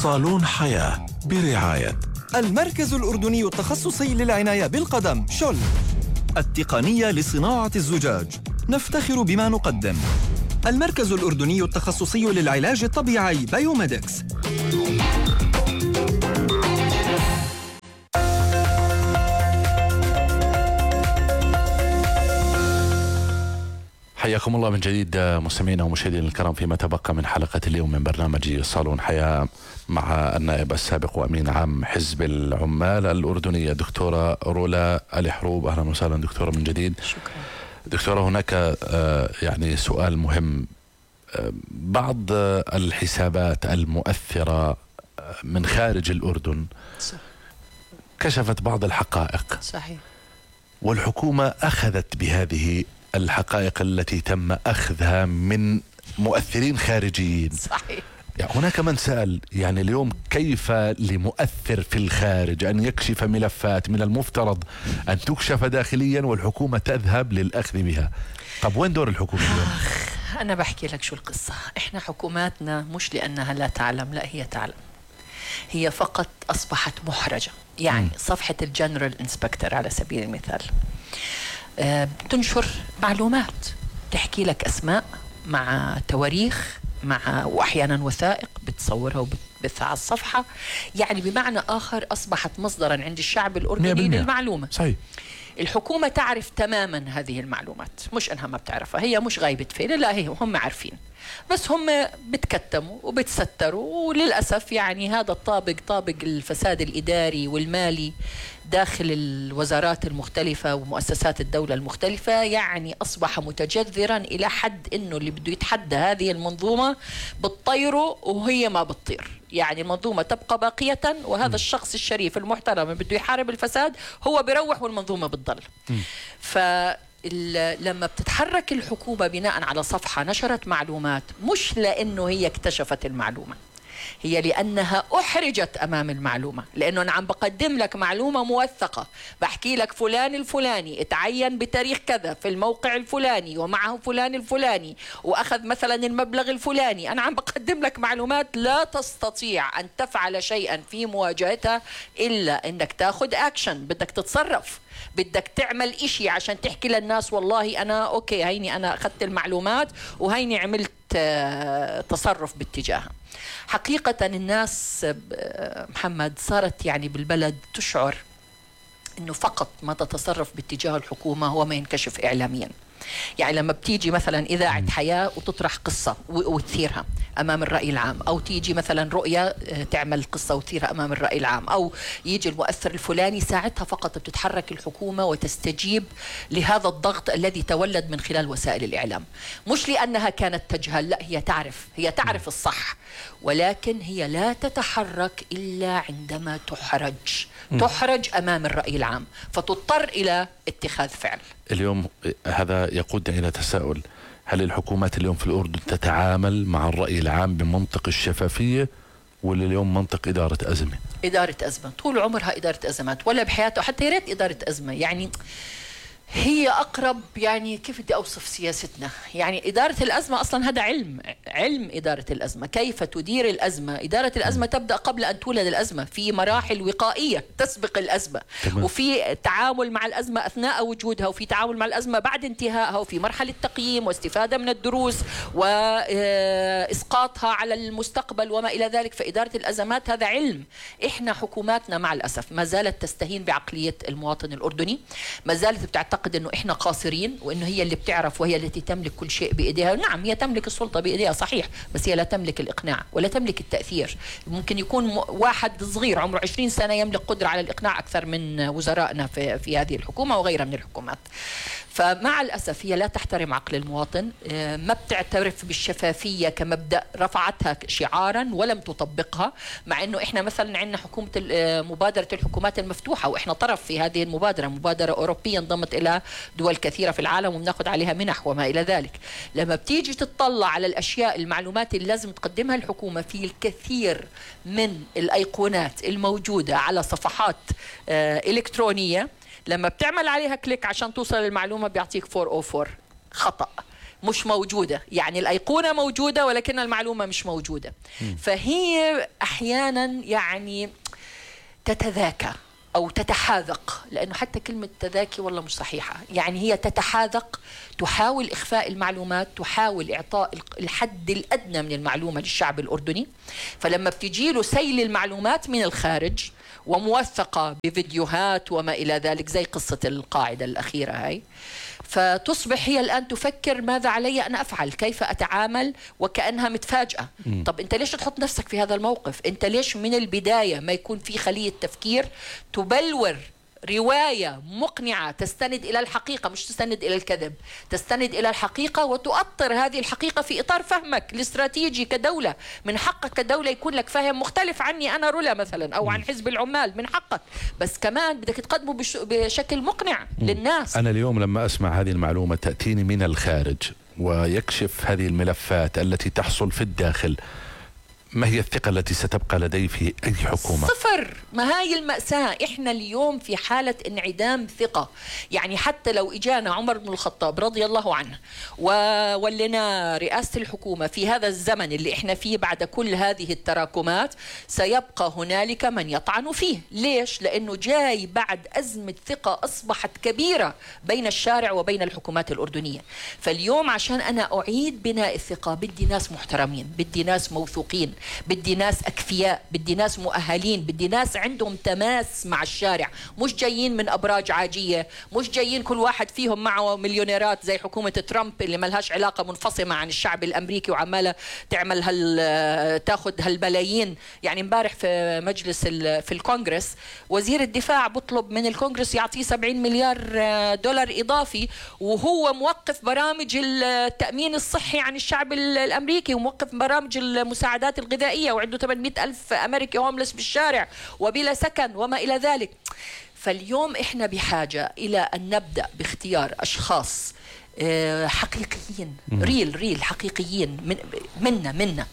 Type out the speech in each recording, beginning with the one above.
صالون حياة برعاية المركز الأردني التخصصي للعناية بالقدم شل، التقنية لصناعة الزجاج، نفتخر بما نقدم. المركز الأردني التخصصي للعلاج الطبيعي بايوميدكس. حياكم الله من جديد مستمعينا ومشاهدينا الكرام فيما تبقى من حلقة اليوم من برنامج صالون حياة مع النائب السابق وأمين عام حزب العمال الأردنية دكتورة رولا الحروب. أهلا وسهلا دكتورة من جديد. شكرا دكتورة. هناك يعني سؤال مهم. بعض الحسابات المؤثرة من خارج الأردن كشفت بعض الحقائق. صحيح. والحكومة أخذت بهذه الحقائق التي تم أخذها من مؤثرين خارجيين. صحيح. يعني هناك من سأل يعني اليوم كيف لمؤثر في الخارج أن يكشف ملفات من المفترض أن تكشف داخليا والحكومة تذهب للأخذ بها؟ طب وين دور الحكومة اليوم؟ أنا بحكي لك شو القصة. إحنا حكوماتنا مش لأنها لا تعلم، لا هي تعلم، هي فقط أصبحت محرجة. يعني صفحة الجنرال انسبكتور على سبيل المثال بتنشر معلومات، تحكي لك أسماء مع تواريخ مع وأحيانا وثائق بتصورها وبتبثها على الصفحة. يعني بمعنى آخر أصبحت مصدرا عند الشعب الأردني للمعلومة. صحيح. الحكومة تعرف تماما هذه المعلومات، مش أنها ما بتعرفها، هي مش غايبة فين، لا هي هم عارفين، بس هم بتكتموا وبتستروا. وللأسف يعني هذا الطابق، طابق الفساد الإداري والمالي داخل الوزارات المختلفة ومؤسسات الدولة المختلفة، يعني أصبح متجذرا إلى حد أنه اللي بده يتحدى هذه المنظومة بتطيره وهي ما بتطير. يعني المنظومة تبقى باقية وهذا الشخص الشريف المحترم بده يحارب الفساد هو بيروح والمنظومة بتضل. لما بتتحرك الحكومة بناء على صفحة نشرت معلومات، مش لأنه هي اكتشفت المعلومة، هي لأنها أحرجت أمام المعلومة. لأنه أنا عم بقدم لك معلومة موثقة، بحكي لك فلان الفلاني اتعين بتاريخ كذا في الموقع الفلاني ومعه فلان الفلاني وأخذ مثلا المبلغ الفلاني. أنا عم بقدم لك معلومات لا تستطيع أن تفعل شيئا في مواجهتها إلا أنك تاخد أكشن، بدك تتصرف، بدك تعمل إشي عشان تحكي للناس والله أنا أوكي، هيني أنا أخذت المعلومات وهيني عملت تصرف باتجاهها. حقيقة الناس محمد صارت يعني بالبلد تشعر أنه فقط ما تتصرف باتجاه الحكومة هو ما ينكشف إعلاميا. يعني لما بتيجي مثلا إذاعة حياة وتطرح قصة وتثيرها أمام الرأي العام، أو تيجي مثلا رؤية تعمل قصة وتثيرها أمام الرأي العام، أو يجي المؤثر الفلاني، ساعتها فقط بتتحرك الحكومة وتستجيب لهذا الضغط الذي تولد من خلال وسائل الإعلام. مش لأنها كانت تجهل، لا هي تعرف الصح، ولكن هي لا تتحرك إلا عندما تحرج أمام الرأي العام، فتضطر إلى اتخاذ فعل. اليوم هذا يقودنا إلى تساؤل: هل الحكومات اليوم في الأردن تتعامل مع الرأي العام بمنطق الشفافية ولا اليوم منطق إدارة أزمة؟ إدارة أزمة، طول عمرها إدارة أزمات، ولا بحياته حتى ياريت إدارة أزمة. يعني هي أقرب، يعني كيف بدي أوصف سياستنا؟ يعني إدارة الأزمة أصلا هذا علم إدارة الأزمة، كيف تدير الأزمة. إدارة الأزمة تبدأ قبل أن تولد الأزمة، في مراحل وقائية تسبق الأزمة، وفي تعامل مع الأزمة أثناء وجودها، وفي تعامل مع الأزمة بعد انتهائها، وفي مرحلة تقييم واستفادة من الدروس وإسقاطها على المستقبل وما إلى ذلك. فإدارة الأزمات هذا علم. إحنا حكوماتنا مع الأسف ما زالت تستهين بعقلية المواطن الأردني، ما زالت بتعتقد أنه إحنا قاصرين وأنه هي اللي بتعرف وهي التي تملك كل شيء بإيديها. نعم هي تملك السلطة بإيديها صحيح، بس هي لا تملك الإقناع ولا تملك التأثير. ممكن يكون واحد صغير عمره 20 سنة يملك قدرة على الإقناع أكثر من وزرائنا في هذه الحكومة وغيرها من الحكومات. فمع الأسف هي لا تحترم عقل المواطن، ما بتعترف بالشفافية كمبدأ، رفعتها شعارا ولم تطبقها. مع أنه إحنا مثلا عندنا حكومة مبادرة الحكومات المفتوحة، وإحنا طرف في هذه المبادرة، مبادرة أوروبية انضمت إلى دول كثيرة في العالم وبناخذ عليها منح وما إلى ذلك. لما بتيجي تطلع على الأشياء، المعلومات اللي لازم تقدمها الحكومة في الكثير من الأيقونات الموجودة على صفحات إلكترونية، لما بتعمل عليها كليك عشان توصل للمعلومة بيعطيك 404 خطأ. مش موجودة، يعني الأيقونة موجودة ولكن المعلومة مش موجودة. فهي أحيانا يعني تتذاكى أو تتحاذق، لأنه حتى كلمة تذاكي والله مش صحيحة، يعني هي تتحاذق، تحاول إخفاء المعلومات، تحاول إعطاء الحد الأدنى من المعلومة للشعب الأردني. فلما بتجيله سيل المعلومات من الخارج وموثقة بفيديوهات وما إلى ذلك زي قصة القاعدة الأخيرة هاي، فتصبح هي الآن تفكر ماذا علي أن أفعل، كيف أتعامل، وكأنها متفاجئة. طب أنت ليش تحط نفسك في هذا الموقف؟ أنت ليش من البداية ما يكون في خلية تفكير تبلور رواية مقنعة تستند إلى الحقيقة، مش تستند إلى الكذب، تستند إلى الحقيقة وتؤطر هذه الحقيقة في إطار فهمك الاستراتيجي كدولة. من حقك كدولة يكون لك فهم مختلف عني أنا رولا مثلا أو عن حزب العمال، من حقك، بس كمان بدك تقدمه بشكل مقنع للناس. أنا اليوم لما أسمع هذه المعلومة تأتيني من الخارج ويكشف هذه الملفات التي تحصل في الداخل، ما هي الثقة التي ستبقى لدي في أي حكومة؟ صفر. ما هاي المأساة، إحنا اليوم في حالة انعدام ثقة. يعني حتى لو إجانا عمر بن الخطاب رضي الله عنه وولنا رئاسة الحكومة في هذا الزمن اللي إحنا فيه بعد كل هذه التراكمات، سيبقى هنالك من يطعن فيه. ليش؟ لأنه جاي بعد أزمة ثقة أصبحت كبيرة بين الشارع وبين الحكومات الأردنية. فاليوم عشان أنا أعيد بناء الثقة بدي ناس محترمين، بدي ناس موثوقين، بدي ناس أكفياء، بدي ناس مؤهلين، بدي ناس عندهم تماس مع الشارع، مش جايين من أبراج عاجية، مش جايين كل واحد فيهم معه مليونيرات زي حكومة ترامب اللي ما لهاش علاقة منفصمة عن الشعب الأمريكي وعمالة تعمل تاخذ هالبلايين. يعني امبارح في مجلس في الكونغرس وزير الدفاع بطلب من الكونغرس يعطيه 70 مليار دولار إضافي، وهو موقف برامج التأمين الصحي عن الشعب الأمريكي وموقف برامج المساعدات الغذائية، وعنده 800,000 أمريكي هوملس بالشارع وبلا سكن وما إلى ذلك. فاليوم إحنا بحاجة إلى أن نبدأ باختيار أشخاص حقيقيين، ريل حقيقيين منا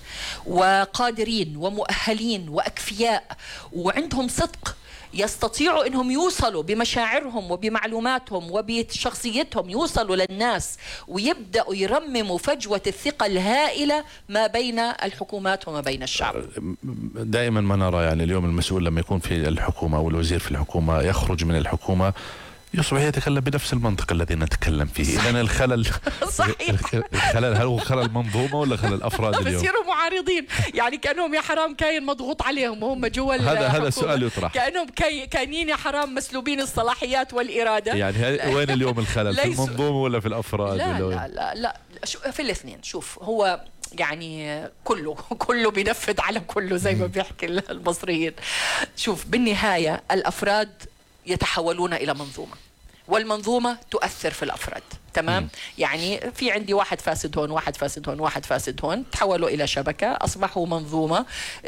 وقادرين ومؤهلين وأكفياء وعندهم صدق، يستطيعوا أنهم يوصلوا بمشاعرهم وبمعلوماتهم وبشخصيتهم يوصلوا للناس ويبدأوا يرمموا فجوة الثقة الهائلة ما بين الحكومات وما بين الشعب. دائما ما نرى يعني اليوم المسؤول لما يكون في الحكومة أو الوزير في الحكومة يخرج من الحكومة يصبح يتكلم بنفس المنطق الذي نتكلم فيه. إذن الخلل صحيح. الخلل هل هو خلل منظومة ولا خلل أفراد اليوم؟ بصيروا معارضين، يعني كأنهم يا حرام كاين مضغوط عليهم وهم جوا هذا السؤال يطرح، كأنهم كاينين يا حرام مسلوبين الصلاحيات والإرادة. يعني وين اليوم الخلل؟ في المنظومة ولا في الأفراد؟ لا في الاثنين. شوف هو يعني كله بينفذ على كله زي ما بيحكي المصريين. شوف بالنهاية الأفراد يتحولون إلى منظومة، والمنظومة تؤثر في الأفراد. تمام. يعني في عندي واحد فاسد هون، واحد فاسد هون، واحد فاسد هون، تحولوا إلى شبكة، أصبحوا منظومة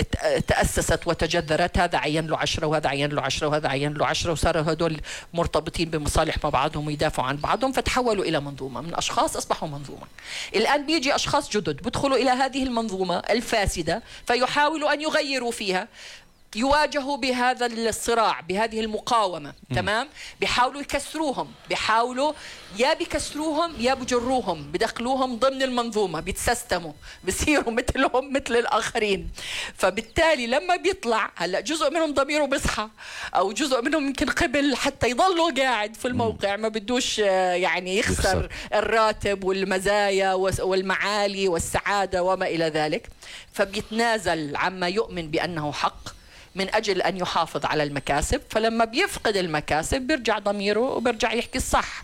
تأسست وتجذرت، هذا عين له 10 وهذا عين له 10 وهذا عين له 10، وصاروا هدول مرتبطين بمصالح مع بعضهم ويدافعوا عن بعضهم، فتحولوا إلى منظومة من أشخاص أصبحوا منظومة. الآن بيجي أشخاص جدد بدخلوا إلى هذه المنظومة الفاسدة فيحاولوا أن يغيروا فيها، يواجهوا بهذا الصراع، بهذه المقاومة. تمام. بيحاولوا يكسروهم، بيحاولوا يا بيكسروهم يا بجروهم، بدخلوهم ضمن المنظومة، بيتسستموا، بيصيروا مثلهم مثل الآخرين. فبالتالي لما بيطلع هلأ جزء منهم ضميره بيصحى، أو جزء منهم يمكن قبل حتى يضلوا قاعد في الموقع، ما بدوش يعني يخسر الراتب والمزايا والمعالي والسعادة وما إلى ذلك، فبيتنازل عما يؤمن بأنه حق من أجل أن يحافظ على المكاسب. فلما بيفقد المكاسب بيرجع ضميره وبيرجع يحكي الصح.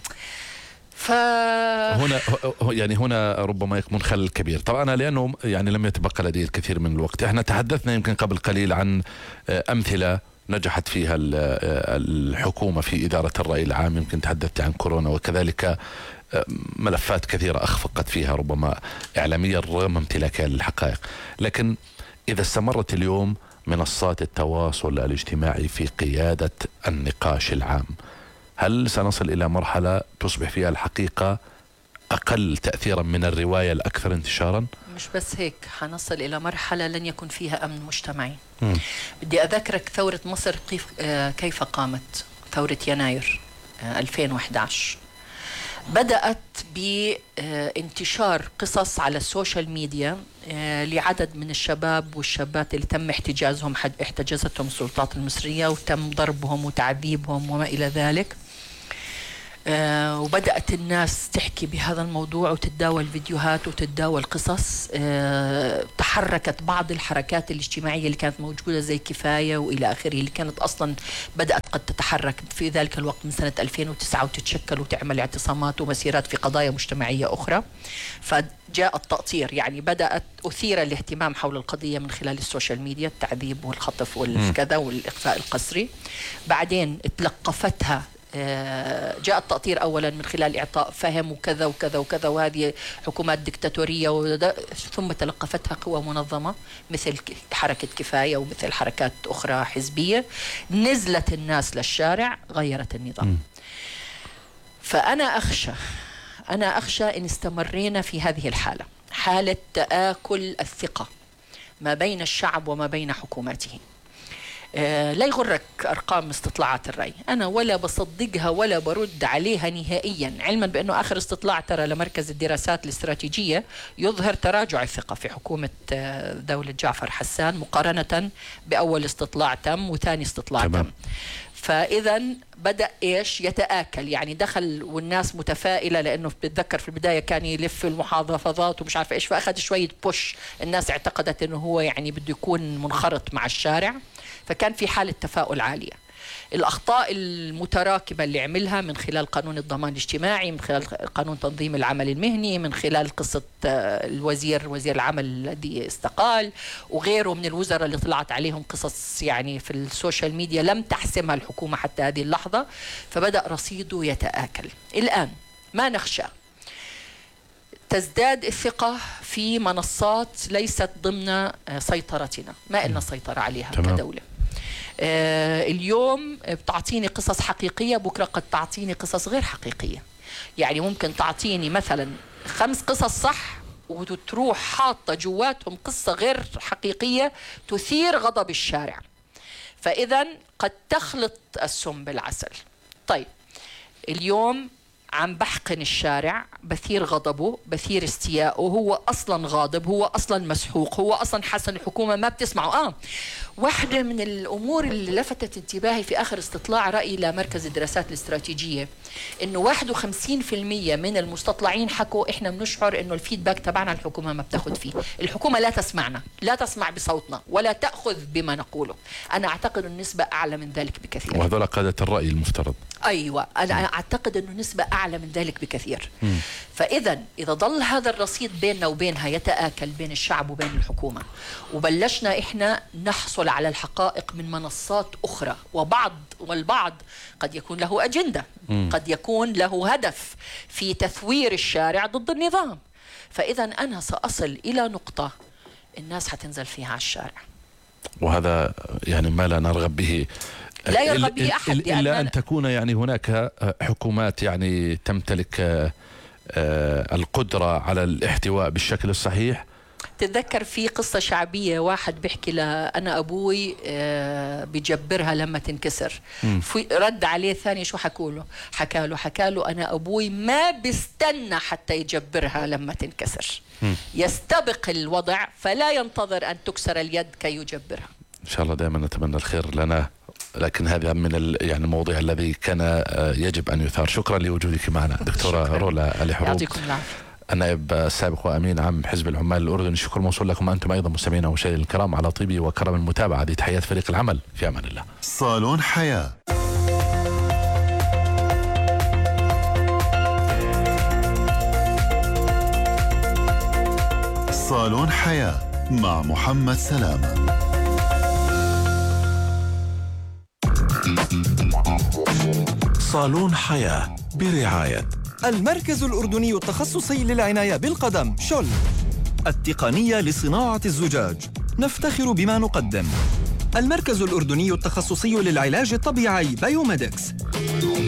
هنا ربما يكون خلل كبير. طبعا أنا لأنه يعني لم يتبقى لدي الكثير من الوقت، احنا تحدثنا يمكن قبل قليل عن أمثلة نجحت فيها الحكومة في إدارة الرأي العام، يمكن تحدثت عن كورونا، وكذلك ملفات كثيرة أخفقت فيها ربما إعلاميا رغم امتلاكها للحقائق. لكن إذا استمرت اليوم منصات التواصل الاجتماعي في قيادة النقاش العام، هل سنصل إلى مرحلة تصبح فيها الحقيقة أقل تأثيرا من الرواية الأكثر انتشارا؟ مش بس هيك، حنصل إلى مرحلة لن يكون فيها أمن مجتمعي. بدي أذكرك ثورة مصر كيف قامت. ثورة يناير 2011 بدأت بانتشار قصص على السوشيال ميديا لعدد من الشباب والشابات اللي تم احتجزتهم السلطات المصرية وتم ضربهم وتعذيبهم وما إلى ذلك. وبدأت الناس تحكي بهذا الموضوع وتتداول فيديوهات وتتداول قصص. تحركت بعض الحركات الاجتماعية اللي كانت موجودة زي كفاية وإلى آخره، اللي كانت أصلا بدأت قد تتحرك في ذلك الوقت من سنة 2009 وتتشكل وتعمل اعتصامات ومسيرات في قضايا مجتمعية أخرى. فجاء التأطير، يعني بدأت أثير الاهتمام حول القضية من خلال السوشيال ميديا، التعذيب والخطف والكذا والإخفاء القسري. بعدين تلقفتها، جاء التأطير أولا من خلال إعطاء فهم وكذا وكذا وكذا، وهذه حكومات ديكتاتورية، ثم تلقفتها قوى منظمة مثل حركة كفاية ومثل حركات أخرى حزبية. نزلت الناس للشارع، غيرت النظام. فأنا أخشى إن استمرينا في هذه الحالة، حالة تآكل الثقة ما بين الشعب وما بين حكوماته. لا يغرك أرقام استطلاعات الرأي، أنا ولا بصدقها ولا برد عليها نهائيا، علما بأنه آخر استطلاع ترى لمركز الدراسات الاستراتيجية يظهر تراجع الثقة في حكومة دولة جعفر حسان مقارنة بأول استطلاع تم وثاني استطلاع تم. فإذا بدأ إيش يتآكل، يعني دخل والناس متفائلة، لأنه بتذكر في البداية كان يلف المحافظات ومش عارف إيش، فأخذ شوية بوش، الناس اعتقدت أنه هو يعني بده يكون منخرط مع الشارع، فكان في حالة تفاؤل عالية. الأخطاء المتراكمة اللي عملها من خلال قانون الضمان الاجتماعي، من خلال قانون تنظيم العمل المهني، من خلال قصة وزير العمل الذي استقال وغيره من الوزراء اللي طلعت عليهم قصص يعني في السوشيال ميديا لم تحسمها الحكومة حتى هذه اللحظة، فبدأ رصيده يتآكل. الآن ما نخشى تزداد الثقة في منصات ليست ضمن سيطرتنا، ما إلنا سيطرة عليها كدولة. اليوم بتعطيني قصص حقيقية، بكرة قد تعطيني قصص غير حقيقية. يعني ممكن تعطيني مثلا 5 قصص صح وتروح حاطة جواتهم قصة غير حقيقية تثير غضب الشارع، فإذا قد تخلط السم بالعسل. طيب اليوم عم بحقن الشارع، بثير غضبه، بثير استياءه، هو أصلا غاضب، هو أصلا مسحوق، هو أصلا حاسس أن الحكومة ما بتسمعه. واحدة من الأمور اللي لفتت انتباهي في آخر استطلاع رأي لمركز الدراسات الاستراتيجية إنه 51% من المستطلعين حكوا إحنا بنشعر إنه الفيدباك تبعنا الحكومة ما بتاخذ فيه، الحكومة لا تسمعنا، لا تسمع بصوتنا ولا تأخذ بما نقوله. أنا أعتقد النسبة أعلى من ذلك بكثير. وهذول قادة الرأي المفترض. أيوة، أنا أعتقد أنه نسبة أعلى من ذلك بكثير. فإذا إذا ظل هذا الرصيد بيننا وبينها يتآكل بين الشعب وبين الحكومة، وبلشنا إحنا نحصل على الحقائق من منصات أخرى، والبعض قد يكون له أجندة، قد يكون له هدف في تثوير الشارع ضد النظام، فإذا أنا سأصل إلى نقطة الناس حتنزل فيها على الشارع، وهذا يعني ما لا نرغب به، لا يرغب به أحد، إلا أن تكون يعني هناك حكومات يعني تمتلك القدرة على الاحتواء بالشكل الصحيح. تتذكر في قصة شعبية واحد بيحكي أنا أبوي بجبرها لما تنكسر، رد عليه ثاني شو حكى له أنا أبوي ما بيستنى حتى يجبرها لما تنكسر، يستبق الوضع فلا ينتظر أن تكسر اليد كي يجبرها. إن شاء الله دائما نتمنى الخير لنا، لكن هذا من يعني الموضوع الذي كان يجب أن يثار. شكرا لوجودك معنا دكتورة رولا آل حروب، يعطيكم العافية، النائب السابق وأمين عام حزب العمال الأردني. الشكر موصول لكم أنتم أيضا مستمعينا ومشاهدينا الكرام على طيب وكرم المتابعة. هذه تحيات فريق العمل، في أمان الله. صالون حياة. صالون حياة مع محمد سلامة. صالون حياة برعاية المركز الأردني التخصصي للعناية بالقدم شل، التقنية لصناعة الزجاج، نفتخر بما نقدم. المركز الأردني التخصصي للعلاج الطبيعي بايوميدكس.